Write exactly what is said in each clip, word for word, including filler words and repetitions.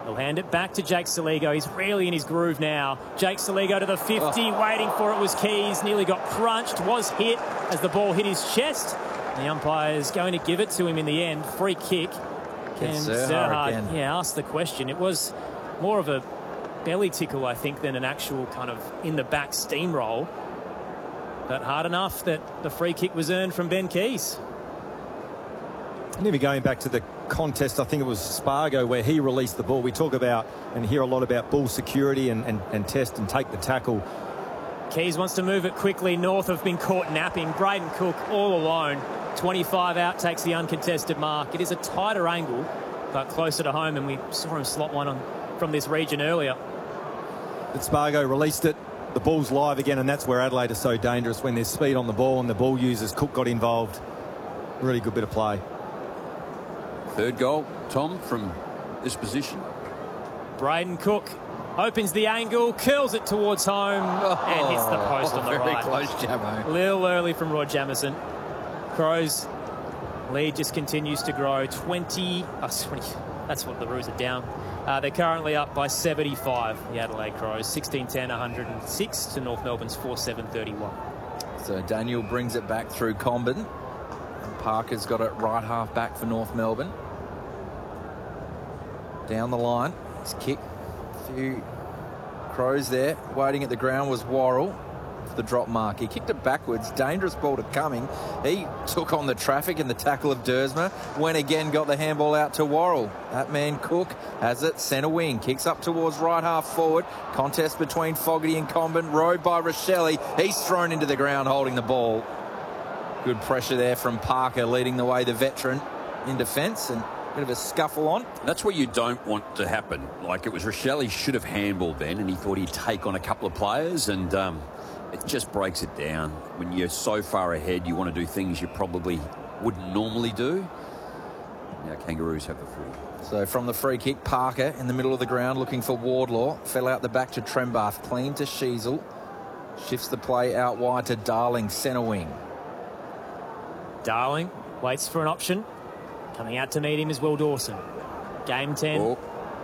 He'll hand it back to Jake Saligo. He's really in his groove now. Jake Saligo to the fifty. Oh. Waiting for it was Keys. Nearly got crunched. Was hit as the ball hit his chest. The umpire is going to give it to him in the end. Free kick. Ken Zerhard, yeah, asked the question. It was more of a belly tickle, I think, than an actual kind of in-the-back steamroll. But hard enough that the free kick was earned from Ben Keys. Maybe going back to the contest, I think it was Spargo where he released the ball. We talk about and hear a lot about ball security and, and, and test and take the tackle. Keys wants to move it quickly. North have been caught napping. Braden Cook all alone. twenty-five out, takes the uncontested mark. It is a tighter angle, but closer to home, and we saw him slot one on from this region earlier. But Spargo released it. The ball's live again, and that's where Adelaide is so dangerous, when there's speed on the ball and the ball users. Cook got involved. Really good bit of play. Third goal, Tom, from this position. Braden Cook opens the angle, curls it towards home, oh, and hits the post oh, on the very right. Very close, Jamo. A little early from Rod Jamieson. Crows lead just continues to grow. twenty, oh, twenty that's what the Roos are down. Uh, they're currently up by seventy-five, the Adelaide Crows. sixteen ten, one hundred six to North Melbourne's four seven thirty-one. So Daniel brings it back through Comben. And Parker's got it right half back for North Melbourne. Down the line. His kick. A few Crows there. Waiting at the ground was Worrell. The drop mark. He kicked it backwards. Dangerous ball to Cumming. He took on the traffic in the tackle of Dersma. Went again, got the handball out to Worrell. That man Cook has it centre wing. Kicks up towards right half forward. Contest between Fogarty and Comben. Rowed by Rochelle. He's thrown into the ground holding the ball. Good pressure there from Parker, leading the way, the veteran, in defence, and a bit of a scuffle on. That's what you don't want to happen. Like, it was Rochelle, he should have handballed then, and he thought he'd take on a couple of players, and um, it just breaks it down. When you're so far ahead, you want to do things you probably wouldn't normally do. Now Kangaroos have the footy. So from the free kick, Parker in the middle of the ground looking for Wardlaw. Fell out the back to Trembath. Clean to Sheasel. Shifts the play out wide to Darling, centre wing. Darling waits for an option. Coming out to meet him is Will Dawson. Game ten. Oh.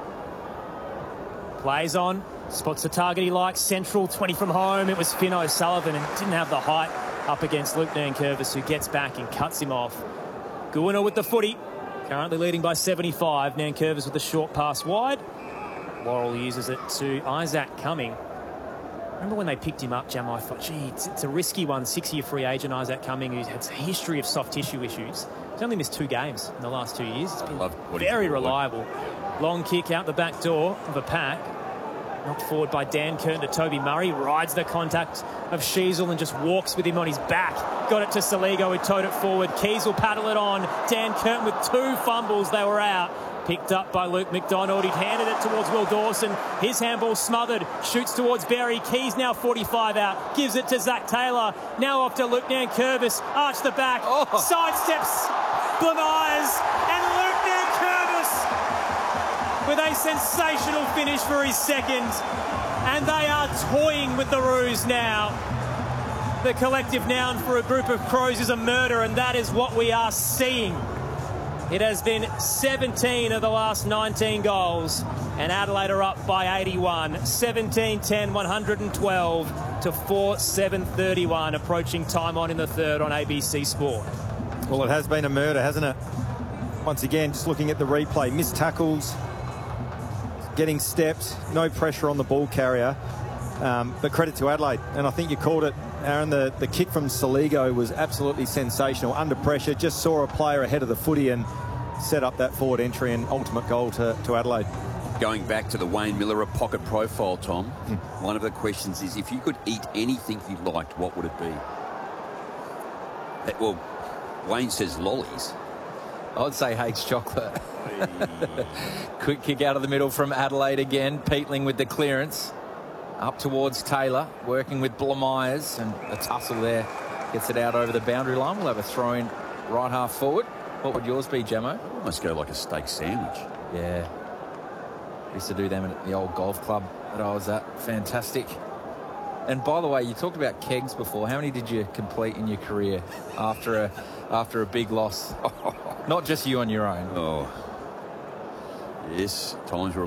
Plays on. Spots the target he likes. Central, twenty from home. It was Finn O'Sullivan and didn't have the height up against Luke Nankervis, who gets back and cuts him off. Guina with the footy. Currently leading by seventy-five. Nankervis with a short pass wide. Worrell uses it to Isaac Cumming. Remember when they picked him up, Jam? I thought, gee, it's, it's a risky one. Six-year free agent Isaac Cumming, who's had a history of soft tissue issues. He's only missed two games in the last two years. It's been very reliable. Long kick out the back door of a pack. Knocked forward by Dan Curtin to Toby Murray. Rides the contact of Sheasel and just walks with him on his back. Got it to Saligo, who towed it forward. Keys will paddle it on. Dan Curtin with two fumbles. They were out. Picked up by Luke McDonald. He'd handed it towards Will Dawson. His handball smothered. Shoots towards Berry. Keys now forty-five out. Gives it to Zach Taylor. Now off to Luke Nankervis. Arch the back. Oh. Sidesteps Blamires. And Luke Nankervis with a sensational finish for his second. And they are toying with the Roos now. The collective noun for a group of Crows is a murder, and that is what we are seeing. It has been seventeen of the last nineteen goals, and Adelaide are up by eighty-one. seventeen ten, one hundred twelve to four seven thirty-one, approaching time on in the third on A B C Sport. Well, it has been a murder, hasn't it? Once again, just looking at the replay, missed tackles, getting stepped, no pressure on the ball carrier, um, but credit to Adelaide. And I think you called it, Aaron, the, the kick from Saligo was absolutely sensational. Under pressure, just saw a player ahead of the footy and set up that forward entry and ultimate goal to, to Adelaide. Going back to the Wayne Miller pocket profile, Tom, hmm. one of the questions is, if you could eat anything you liked, what would it be? That, well, Wayne says lollies. I'd say Hake's chocolate. Quick kick out of the middle from Adelaide again. Peatling with the clearance. Up towards Taylor, working with Blamires, and a tussle there. Gets it out over the boundary line. We'll have a throw in right half forward. What would yours be, Jamo? Almost go like a steak sandwich. Yeah. Used to do them at the old golf club that I was at. Fantastic. And by the way, you talked about kegs before. How many did you complete in your career after a after a big loss? Not just you on your own. Oh. Yes, times were